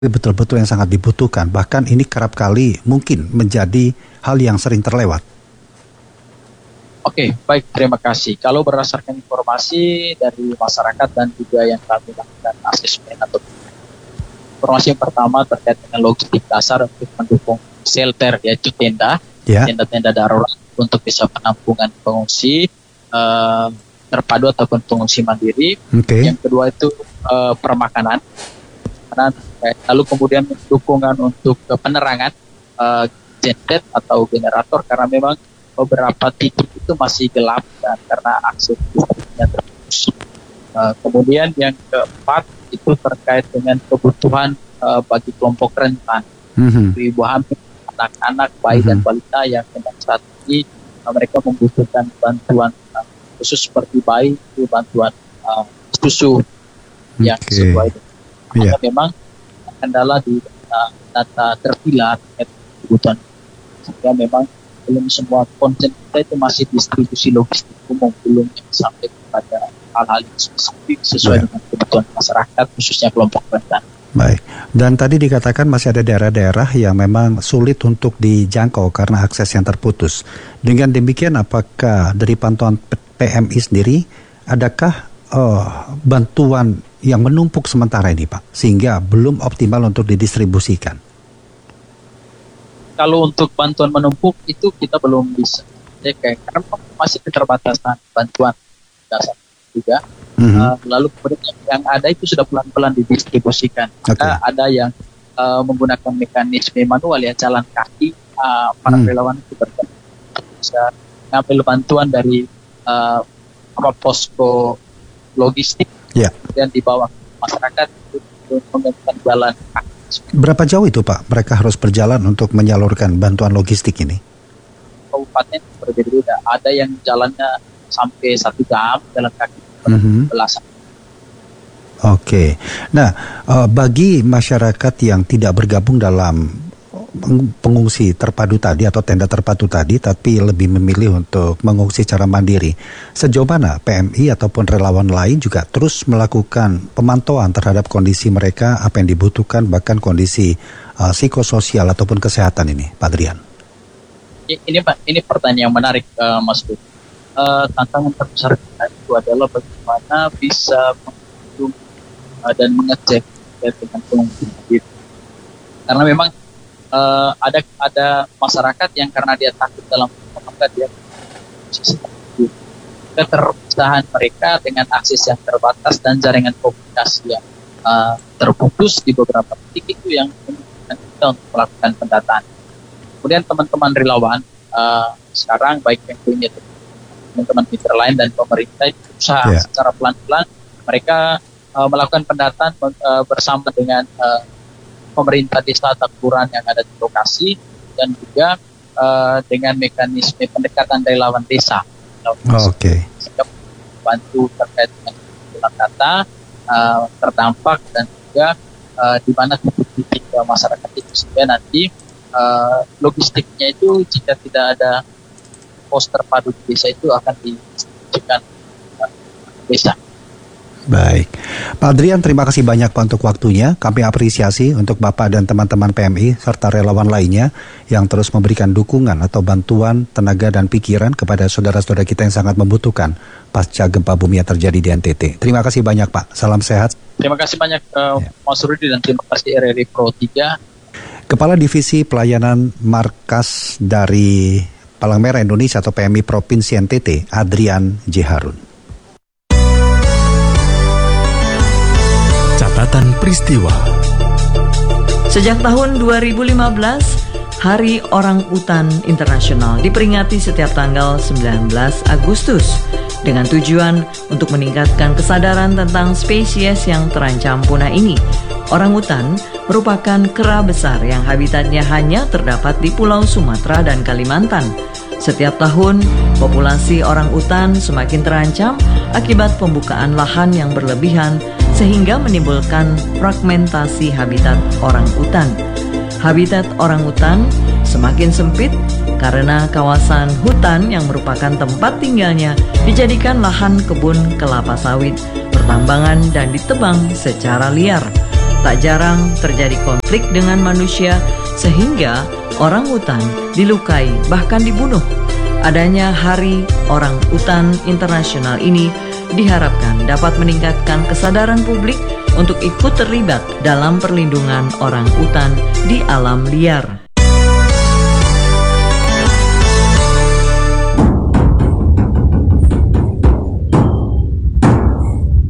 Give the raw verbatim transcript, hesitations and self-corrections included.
betul-betul yang sangat dibutuhkan. Bahkan ini kerap kali mungkin menjadi hal yang sering terlewat. Oke, baik, terima kasih. Kalau berdasarkan informasi dari masyarakat dan juga yang kami lakukan asesmen atau informasi yang pertama terkait dengan logistik dasar untuk mendukung shelter, yaitu tenda, Ya. tenda-tenda darurat untuk bisa penampungan pengungsi uh, terpadu ataupun pengungsi mandiri. Oke. Yang kedua itu uh, permakanan. Lalu kemudian dukungan untuk uh, penerangan, uh, genset atau generator, karena memang beberapa titik itu masih gelap dan karena akses listriknya terputus. Uh, kemudian yang keempat itu terkait dengan kebutuhan uh, bagi kelompok rentan, Mm-hmm. ibu hamil, anak-anak, bayi mm-hmm. dan balita yang memang saat ini uh, mereka membutuhkan bantuan uh, khusus seperti bayi, itu bantuan uh, susu yang Okay. sesuai dengan Yeah. karena memang kendala di data, data terpilah terkait kebutuhan, sehingga memang belum semua konten kita itu masih distribusi logistik umum, belum sampai kepada hal-hal yang spesifik sesuai Yeah. dengan kebutuhan masyarakat, khususnya kelompok rentan. Baik. Dan tadi dikatakan masih ada daerah-daerah yang memang sulit untuk dijangkau karena akses yang terputus. Dengan demikian, apakah dari pantauan P M I sendiri, adakah uh, bantuan yang menumpuk sementara ini, Pak, sehingga belum optimal untuk didistribusikan? Kalau untuk bantuan menumpuk itu kita belum bisa cek, karena masih keterbatasan bantuan dasar juga. Mm-hmm. Uh, lalu kemudian yang ada itu sudah pelan-pelan didistribusikan. Okay. Ada, ada yang uh, menggunakan mekanisme manual, ya jalan kaki, uh, para mm. relawan itu bisa ngambil bantuan dari uh, apa posko logistik, Yeah. dan dibawa ke masyarakat untuk menggunakan jalan kaki. Berapa jauh itu, Pak, mereka harus berjalan untuk menyalurkan bantuan logistik ini? Kabupaten berbeda-beda. Ada yang jalannya sampai satu jam jalan kaki, Mm-hmm. belasan. Oke. Okay. Nah, uh, bagi masyarakat yang tidak bergabung dalam pengungsi terpadu tadi atau tenda terpadu tadi, tapi lebih memilih untuk mengungsi secara mandiri, sejauh mana P M I ataupun relawan lain juga terus melakukan pemantauan terhadap kondisi mereka, apa yang dibutuhkan, bahkan kondisi uh, psikososial ataupun kesehatan ini, Pak Adrian? Ini ini pertanyaan yang menarik, uh, Mas Bud. Uh, tantangan terbesar kita itu adalah bagaimana bisa menghitung uh, dan mengecek ya, dengan pengungsi itu. Karena memang uh, ada ada masyarakat yang karena dia takut dalam maka dia keterpisahan mereka dengan akses yang terbatas dan jaringan komunikasi yang uh, terputus di beberapa titik itu yang memungkinkan kita untuk melakukan pendataan. Kemudian teman-teman relawan uh, sekarang baik yang punya teman-teman mitra lain dan pemerintah itu berusaha yeah. secara pelan-pelan mereka uh, melakukan pendataan uh, bersama dengan uh, pemerintah desa atau kelurahan yang ada di lokasi dan juga uh, dengan mekanisme pendekatan relawan desa. Oh, Oke. Okay. Sehingga bantu terkait dengan data uh, terdampak dan juga uh, di mana titik-titik uh, masyarakat itu, sehingga nanti uh, logistiknya itu jika tidak ada pos terpadu di desa itu akan didistribusikan uh, desa. Baik, Pak Adrian, terima kasih banyak Pak untuk waktunya. Kami apresiasi untuk Bapak dan teman-teman P M I serta relawan lainnya yang terus memberikan dukungan atau bantuan tenaga dan pikiran kepada saudara-saudara kita yang sangat membutuhkan pasca gempa bumi yang terjadi di N T T. Terima kasih banyak, Pak. Salam sehat. Terima kasih banyak uh, ya. Mas Rudi, dan terima kasih R R I Pro tiga. Kepala Divisi Pelayanan Markas dari Palang Merah Indonesia atau P M I Provinsi N T T, Adrian J. Harun. Catatan peristiwa. Sejak tahun dua ribu lima belas, Hari Orang Utan Internasional diperingati setiap tanggal sembilan belas Agustus dengan tujuan untuk meningkatkan kesadaran tentang spesies yang terancam punah ini. Orang utan merupakan kera besar yang habitatnya hanya terdapat di Pulau Sumatera dan Kalimantan. Setiap tahun, populasi orang utan semakin terancam akibat pembukaan lahan yang berlebihan sehingga menimbulkan fragmentasi habitat orang utan. Habitat orang utan semakin sempit karena kawasan hutan yang merupakan tempat tinggalnya dijadikan lahan kebun kelapa sawit, pertambangan, dan ditebang secara liar. Tak jarang terjadi konflik dengan manusia sehingga orang utan dilukai bahkan dibunuh. Adanya Hari Orang Utan Internasional ini diharapkan dapat meningkatkan kesadaran publik untuk ikut terlibat dalam perlindungan orang utan di alam liar.